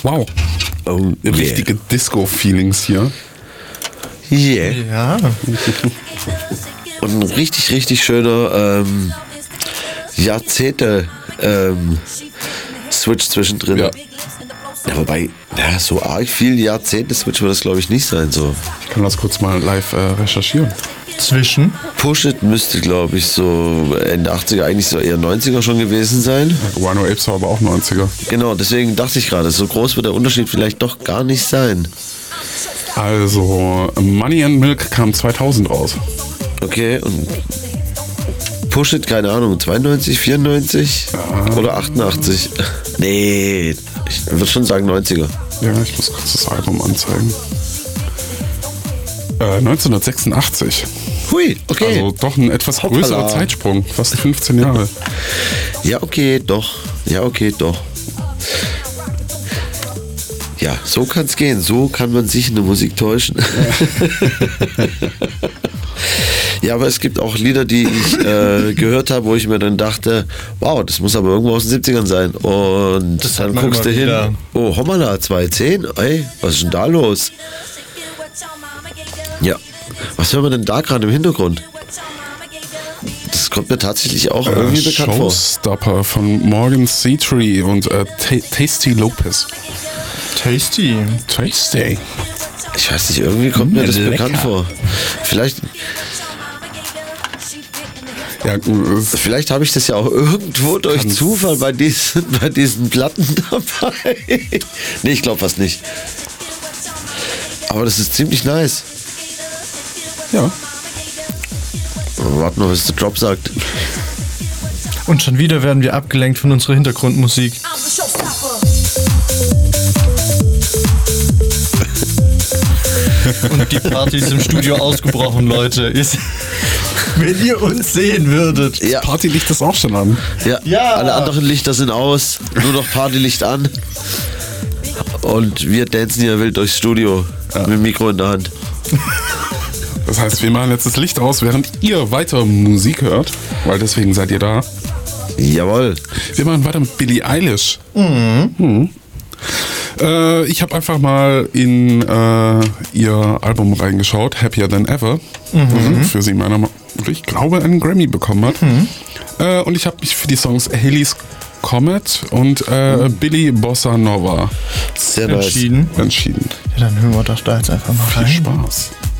Wow. Oh, Richtige Disco-Feelings hier. Yeah. Ja. Und ein richtig, richtig schöner Jahrzehnte-Switch zwischendrin. Ja. Ja, wobei, so arg viel Jahrzehnte-Switch wird das, glaube ich, nicht sein. So. Ich kann das kurz mal live recherchieren. Zwischen. Push It müsste, glaube ich, so Ende 80er, eigentlich so eher 90er schon gewesen sein. Guano Apes war aber auch 90er. Genau, deswegen dachte ich gerade, so groß wird der Unterschied vielleicht doch gar nicht sein. Also, Money and Milk kam 2000 raus. Okay, und Push It, keine Ahnung, 92, 94 oder 88? Nee, ich würde schon sagen 90er. Ja, ich muss kurz das Album anzeigen. 1986. Hui, okay. Also doch ein etwas größerer Hoppala. Zeitsprung, fast 15 Jahre. Ja, okay, doch. Ja, okay, doch. Ja, so kann es gehen. So kann man sich in der Musik täuschen. Ja, aber es gibt auch Lieder, die ich gehört habe, wo ich mir dann dachte, wow, das muss aber irgendwo aus den 70ern sein. Und Das hat dann man guckst du immer hin, wieder. oh, hoppala, 2010, ey, was ist denn da los? Ja, was hören wir denn da gerade im Hintergrund? Das kommt mir tatsächlich auch irgendwie bekannt vor. Showstopper von Morgan Seatree und Tasty Lopez. Tasty. Tasty. Ich weiß nicht, irgendwie kommt mir das lecker. bekannt vor. Vielleicht Ja, Vielleicht habe ich das ja auch irgendwo durch Zufall bei diesen Platten dabei. Nee, ich glaube fast nicht. Aber das ist ziemlich nice. ja. Warten noch, was der Drop sagt. Und schon wieder werden wir abgelenkt von unserer Hintergrundmusik. Und die Party ist im Studio ausgebrochen, Leute. Wenn ihr uns sehen würdet. Ja, Partylicht ist auch schon an. ja, Ja. alle anderen Lichter sind aus. Nur noch Partylicht an. Und wir dancen hier wild durchs Studio. Mit dem Mikro in der Hand. Das heißt, wir machen jetzt das Licht aus, während ihr weiter Musik hört, weil deswegen seid ihr da. Jawohl. Wir machen weiter mit Billie Eilish. Ich habe einfach mal in ihr Album reingeschaut, Happier Than Ever, für sie meiner Meinung nach, ich glaube, einen Grammy bekommen hat. Und ich habe mich für die Songs Halley's Comet und Billy Bossa Nova Sehr nice. Entschieden. entschieden. Ja, dann hören wir doch da jetzt einfach mal Viel rein. Spaß.